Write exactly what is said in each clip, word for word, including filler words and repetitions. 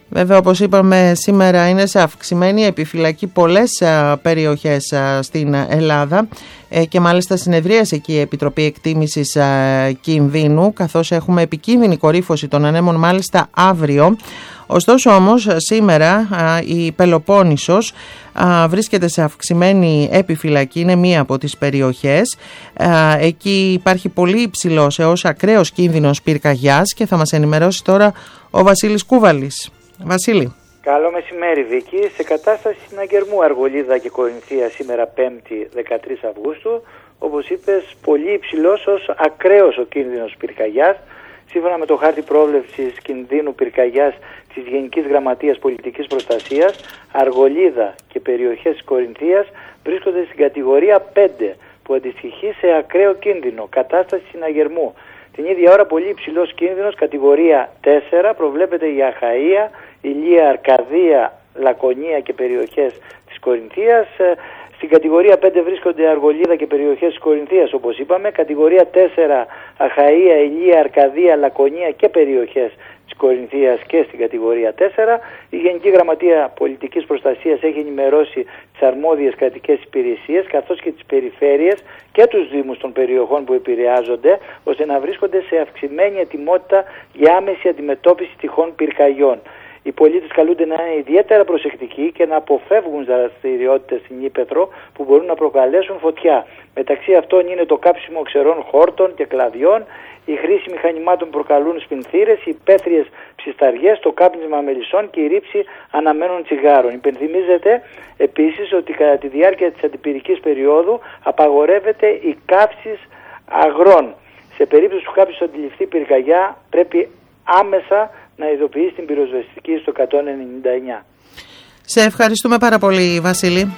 Βέβαια, όπως είπαμε, σήμερα είναι σε αυξημένη επιφυλακή πολλές περιοχές στην Ελλάδα και μάλιστα συνεδρίασε εκεί η Επιτροπή Εκτίμησης Κινδύνου, καθώς έχουμε επικίνδυνη κορύφωση των ανέμων μάλιστα αύριο. Ωστόσο όμως σήμερα η Πελοπόννησος βρίσκεται σε αυξημένη επιφυλακή, είναι μία από τις περιοχές. Εκεί υπάρχει πολύ υψηλός έως ακραίος κίνδυνος πυρκαγιάς και θα μας ενημερώσει τώρα ο Βασίλης Κούβαλης. Βασίλη. Καλό μεσημέρι, Βίκη. Σε κατάσταση συναγερμού Αργολίδα και Κορινθία σήμερα πέμπτη δεκατρείς Αυγούστου, όπως είπες, πολύ υψηλός ως ακραίος ο κίνδυνος πυρκαγιάς. Σύμφωνα με το χάρτη πρόβλεψης κινδύνου πυρκαγιάς της Γενικής Γραμματείας Πολιτικής Προστασίας, Αργολίδα και περιοχές της Κορινθίας βρίσκονται στην κατηγορία πέντε, που αντιστοιχεί σε ακραίο κίνδυνο, κατάσταση συναγερμού. Την ίδια ώρα πολύ υψηλός κίνδυνος, κατηγορία τέσσερα, προβλέπεται για Αχαΐα, Ηλία, Αρκαδία, Λακωνία και περιοχές της Κορινθίας. Στην κατηγορία πέντε βρίσκονται Αργολίδα και περιοχές της Κορινθίας, όπως είπαμε. Κατηγορία τέσσερα, Αχαΐα, Ηλία, Αρκαδία, Λακωνία και περιοχές της Κορινθίας και στην κατηγορία τέσσερα. Η Γενική Γραμματεία Πολιτικής Προστασίας έχει ενημερώσει τις αρμόδιες κρατικές υπηρεσίες καθώς και τις περιφέρειες και τους δήμους των περιοχών που επηρεάζονται, ώστε να βρίσκονται σε αυξημένη ετοιμότητα για άμεση αντιμετώπιση τυχόν πυρκαγιών. Οι πολίτες καλούνται να είναι ιδιαίτερα προσεκτικοί και να αποφεύγουν δραστηριότητες στην ύπαιθρο που μπορούν να προκαλέσουν φωτιά. Μεταξύ αυτών είναι το κάψιμο ξερών χόρτων και κλαδιών, η χρήση μηχανημάτων που προκαλούν σπινθήρες, οι υπαίθριες ψισταριές, το κάπνισμα μελισσών και η ρήψη αναμένων τσιγάρων. Υπενθυμίζεται επίσης ότι κατά τη διάρκεια της αντιπυρικής περίοδου απαγορεύεται η καύση αγρών. Σε περίπτωση που κάποιος αντιληφθεί πυρκαγιά πρέπει άμεσα να ειδοποιήσει την πυροσβεστική στο εκατόν ενενήντα εννιά. Σε ευχαριστούμε πάρα πολύ, Βασίλη.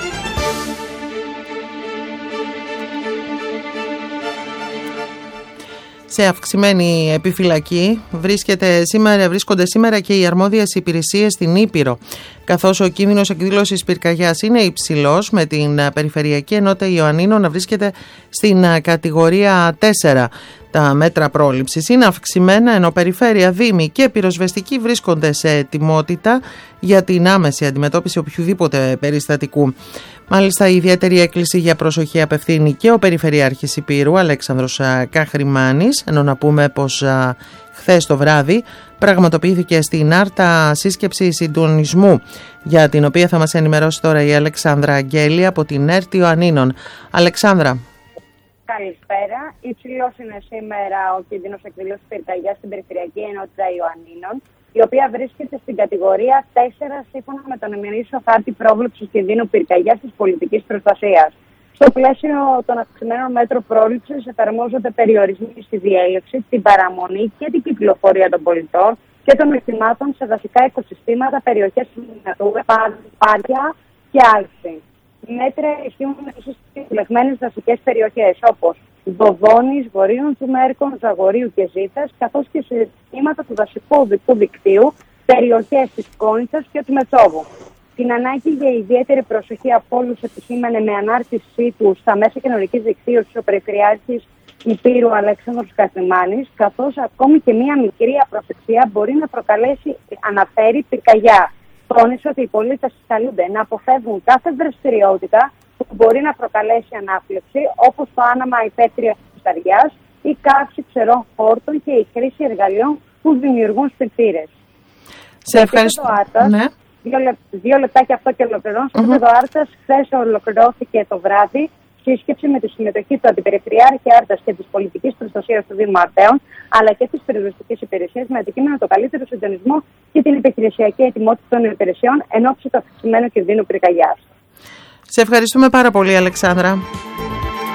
Σε αυξημένη επιφυλακή βρίσκεται σήμερα, βρίσκονται σήμερα και οι αρμόδιες υπηρεσίες στην Ήπειρο, καθώς ο κίνδυνος εκδήλωσης πυρκαγιάς είναι υψηλός, με την Περιφερειακή Ενότητα Ιωαννίνων να βρίσκεται στην κατηγορία τέσσερα. Τα μέτρα πρόληψης είναι αυξημένα, ενώ περιφέρεια, δήμοι και πυροσβεστικοί βρίσκονται σε ετοιμότητα για την άμεση αντιμετώπιση οποιοδήποτε περιστατικού. Μάλιστα, η ιδιαίτερη έκκληση για προσοχή απευθύνει και ο Περιφερειάρχης Ηπείρου, Αλέξανδρος Καχρημάνης, ενώ να πούμε πως χθες το βράδυ πραγματοποιήθηκε στην Άρτα σύσκεψη συντονισμού, για την οποία θα μας ενημερώσει τώρα η Αλεξάνδρα Αγγέλη από την ΕΡΤ Ιωαννίνων. Αλεξάνδρα. Καλησπέρα. Υψηλός είναι σήμερα ο κίνδυνος εκδήλωσης πυρκαγιάς στην Περιφερειακή Ενότητα Ιωαννίνων, η οποία βρίσκεται στην κατηγορία τέσσερα σύμφωνα με τον ημερήσιο χάρτη πρόβλεψης κινδύνου πυρκαγιάς της Πολιτικής Προστασίας. Στο πλαίσιο των αυξημένων μέτρων πρόληψης εφαρμόζονται περιορισμοί στη διέλευση, την παραμονή και την κυκλοφορία των πολιτών και των οχημάτων σε δασικά οικοσυστήματα, περιοχές του Natura, πάρκια και άλξη. Μέτρα ισχύουν στις επιλεγμένες δασικές περιοχές όπως Δοδόνης, Βορείων του Μέρκων, Ζαγορίου και Ζήτας, καθώς και σε ζητήματα του δασικού οδικού δικτύου, περιοχές της Κόνιτσας και του Μετσόβου. Την ανάγκη για ιδιαίτερη προσοχή από όλους επισήμανε με ανάρτησή του στα μέσα κοινωνικής δικτύωσης ο Περιφερειάρχης Ηπείρου Αλέξανδρος Καχρημάνης, καθώς ακόμη και μία μικρή απροσεξία μπορεί να προκαλέσει, αναφέρει, πυρκαγιά. Τόνισε ότι οι πολίτες καλούνται να αποφεύγουν κάθε δραστηριότητα που μπορεί να προκαλέσει ανάφλεξη, όπως το άναμα υπαίθριας ψαριάς, η καύση ξερών χόρτων και η χρήση εργαλείων που δημιουργούν σπιρτήρες. Σε ευχαριστώ. Ναι. Δύο, λεπ, δύο λεπτάκια αυτό και ολοκληρώνω. Στο επίπεδο mm-hmm. Άρτας, χθες ολοκληρώθηκε το βράδυ σύσκεψη με τη συμμετοχή του Αντιπεριφερειάρχη Άρτας και της Πολιτικής Προστασίας του Δήμου Αρτέων, αλλά και της Πυροσβεστικής Υπηρεσίας, με αντικείμενο το καλύτερο συντονισμό και την επιχειρησιακή ετοιμότητα των υπηρεσιών εν ώψη του αυξημένου κινδύνου πυρκαγιάς. Σε ευχαριστούμε πάρα πολύ, Αλεξάνδρα.